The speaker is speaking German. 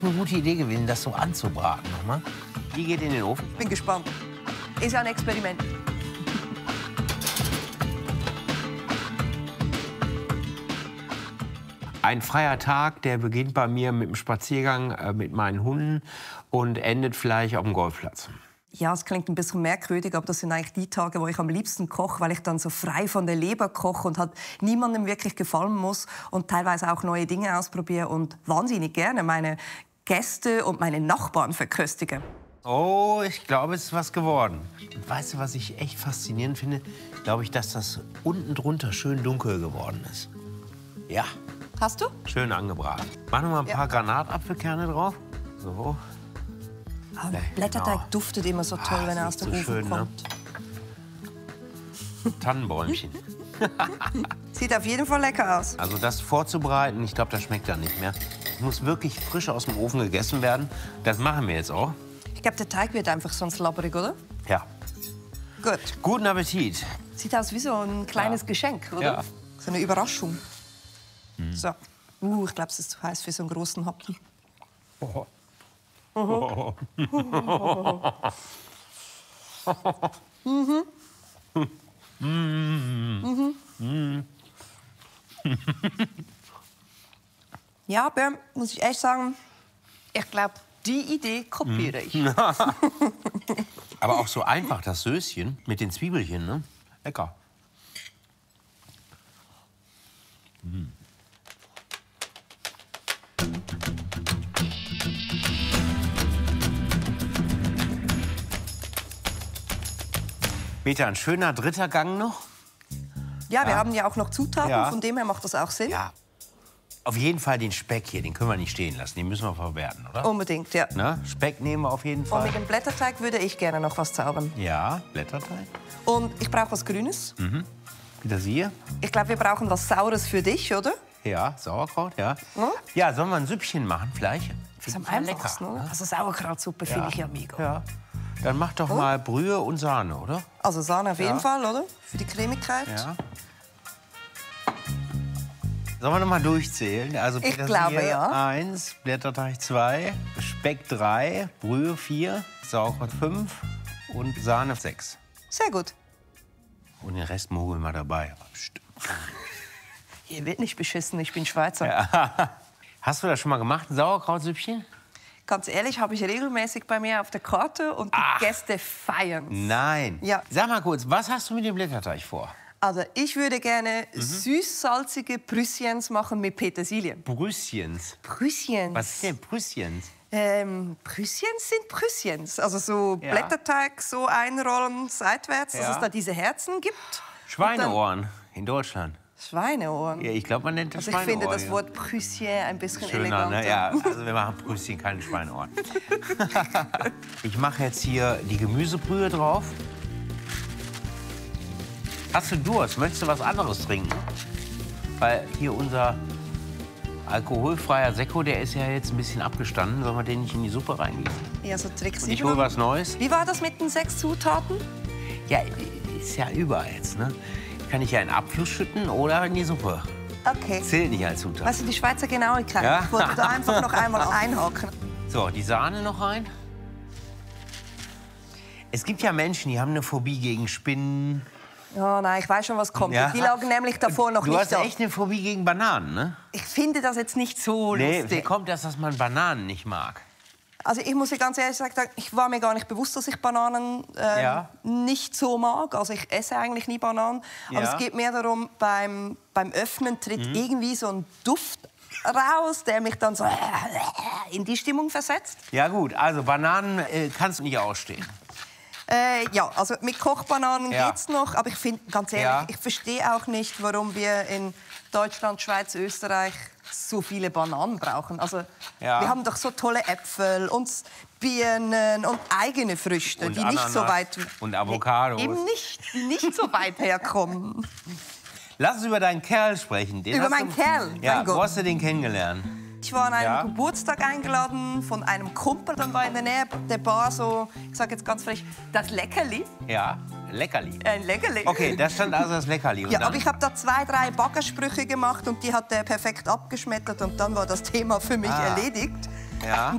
Eine gute Idee gewesen, das so anzubraten. Nochmal. Die geht in den Ofen. Bin gespannt. Ist ja ein Experiment. Ein freier Tag, der beginnt bei mir mit einem Spaziergang mit meinen Hunden und endet vielleicht auf dem Golfplatz. Ja, es klingt ein bisschen merkwürdig, aber das sind eigentlich die Tage, wo ich am liebsten koche, weil ich dann so frei von der Leber koche und halt niemandem wirklich gefallen muss und teilweise auch neue Dinge ausprobiere und wahnsinnig gerne meine Gäste und meine Nachbarn verköstige. Oh, ich glaube, es ist was geworden. Und weißt du, was ich echt faszinierend finde? Glaube ich, dass das unten drunter schön dunkel geworden ist. Ja. Hast du? Schön angebraten. Mach noch mal ein paar Granatapfelkerne drauf. So. Blätterteig duftet immer so toll, wenn er aus dem Ofen schön, kommt. Ne? Tannenbäumchen. Sieht auf jeden Fall lecker aus. Also das vorzubereiten, ich glaube, das schmeckt dann nicht mehr. Es muss wirklich frisch aus dem Ofen gegessen werden. Das machen wir jetzt auch. Ich glaube, der Teig wird einfach sonst labberig, oder? Ja. Gut. Guten Appetit. Sieht aus wie so ein kleines Geschenk, oder? Ja. So eine Überraschung. So. Ich glaube, es ist zu heiß für so einen großen Happen. Oh. Ja, Björn, muss ich echt sagen, ich glaube, die Idee kopiere ich. Aber auch so einfach, das Söschen mit den Zwiebelchen, ne? Lecker. Meta, ein schöner dritter Gang noch. Ja, wir haben ja auch noch Zutaten, Ja. von dem her macht das auch Sinn. Ja. Auf jeden Fall den Speck hier, den können wir nicht stehen lassen. Den müssen wir verwerten, oder? Unbedingt, ja. Ne? Speck nehmen wir auf jeden Und Fall. mit dem Blätterteig würde ich gerne noch was zaubern. Ja, Blätterteig. Und ich brauche was Grünes. Wieder Sie. Ich glaube, wir brauchen was Saures für dich, oder? Ja, Sauerkraut, ja. Hm? Ja, sollen wir ein Süppchen machen vielleicht? Das ist am Voll einfachsten, lecker, oder? ne? Also Sauerkrautsuppe finde ich ja mega. Ja. Dann mach doch mal Brühe und Sahne, oder? Also Sahne auf jeden Ja. Fall, oder? Für die Cremigkeit. Ja. Sollen wir noch mal durchzählen? Also Ich Petersilie glaube, ja. 1, Blätterteig 2, Speck 3, Brühe 4, Sauerkraut 5 und Sahne 6. Sehr gut. Und den Rest mogeln wir dabei. Hier wird nicht beschissen, ich bin Schweizer. Hast du das schon mal gemacht, ein Sauerkrautsüppchen? Ganz ehrlich, habe ich regelmäßig bei mir auf der Karte und die Gäste feiern. Nein. Ja. Sag mal kurz, was hast du mit dem Blätterteig vor? Also ich würde gerne süß-salzige Prüsschens machen mit Petersilie. Brüsschens. Prüsschens? Was ist denn Brüsschens? Prüsschens sind Prüsschens. Also so Ja. Blätterteig so einrollen seitwärts, dass Ja. es da diese Herzen gibt. Schweineohren in Deutschland. Schweineohren. Ja, ich glaube, man nennt das Also ich finde Schweineohr. das Wort Prüsschen ein bisschen Schöner, eleganter. ne? Ja, also wir machen Brüsschen, keine Schweineohren. Ich mache jetzt hier die Gemüsebrühe drauf. Hast du Durst? Möchtest du was anderes trinken? Weil hier unser alkoholfreier Sekko, der ist ja jetzt ein bisschen abgestanden. Sollen wir den nicht in die Suppe reingießen? Ja, so Tricks. Ich hole was Neues. Wie war das mit den 6 Zutaten? Ja, ist ja über jetzt, ne? Kann ich ja in den Abfluss schütten oder in die Suppe. Okay. Zählt nicht als Zutat. Weißt du, die Schweizer Genauigkeit. Ja. Ich wollte da einfach noch einmal einhaken. So, die Sahne noch rein. Es gibt ja Menschen, die haben eine Phobie gegen Spinnen. Ja, nein, ich weiß schon, was kommt. Ja. Die lagen nämlich davor noch Du nicht hast da. echt eine Phobie gegen Bananen, ne? Ich finde das jetzt nicht so Nee, wie lustig. kommt das, dass man Bananen nicht mag? Also ich muss dir ganz ehrlich sagen, ich war mir gar nicht bewusst, dass ich Bananen Ja. nicht so mag. Also ich esse eigentlich nie Bananen. Aber Ja. es geht mehr darum, beim Öffnen tritt irgendwie so ein Duft raus, der mich dann so in die Stimmung versetzt. Ja gut, also Bananen kannst du nicht ausstehen. Ja, also mit Kochbananen Ja. geht's noch. Aber ich finde, ganz ehrlich, Ja. ich verstehe auch nicht, warum wir in Deutschland, Schweiz, Österreich so viele Bananen brauchen. Also Ja. wir haben doch so tolle Äpfel und Birnen und eigene Früchte, Und die nicht so Ananas weit und Avocados. eben nicht, die nicht so weit herkommen. Lass uns über deinen Kerl sprechen. Den Über hast meinen du, Kerl? Ja, Mein wo Gott. hast du den kennengelernt? Ich war an einem Ja. Geburtstag eingeladen von einem Kumpel, dann war in der Nähe der Bar so, ich sage jetzt ganz frech, das Leckerli. Ja, Leckerli. Ein Leckerli. Okay, da stand also das Leckerli. Und Ja, dann? aber ich habe da 2, 3 Baggersprüche gemacht und die hat er perfekt abgeschmettert und dann war das Thema für mich erledigt. Ja.